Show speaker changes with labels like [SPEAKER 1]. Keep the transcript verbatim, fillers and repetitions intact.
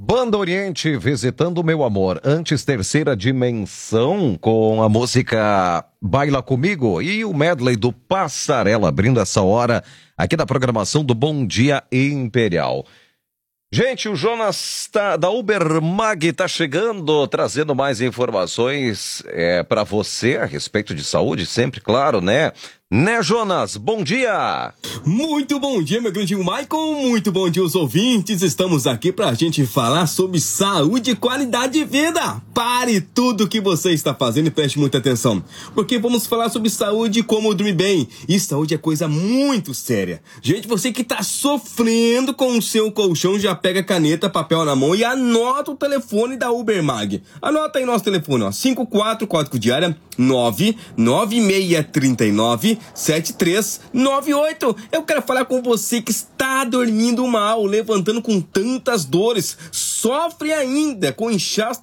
[SPEAKER 1] Banda Oriente, visitando meu amor. Antes, Terceira Dimensão, com a música Baila Comigo e o medley do Passarela, abrindo essa hora aqui da programação do Bom Dia Imperial. Gente, o Jonas tá, da Ubermag tá chegando, trazendo mais informações é, para você a respeito de saúde, sempre, claro, né? Né, Jonas? Bom dia!
[SPEAKER 2] Muito bom dia, meu grande Michael, muito bom dia aos ouvintes. Estamos aqui pra gente falar sobre saúde e qualidade de vida. Pare tudo que você está fazendo e preste muita atenção, porque vamos falar sobre saúde e como dormir bem. E saúde é coisa muito séria. Gente, você que tá sofrendo com o seu colchão, já pega caneta, papel na mão e anota o telefone da Ubermag. Anota aí nosso telefone, ó, cinco quatro quatro de área nove nove seis três nove sete três nove oito. Eu quero falar com você que está dormindo mal, levantando com tantas dores, sofre ainda com inchaço